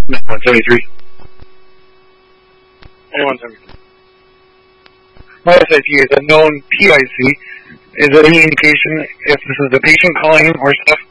173. 173. My SIP is a known PIC. Is there any indication if this is the patient calling or stuff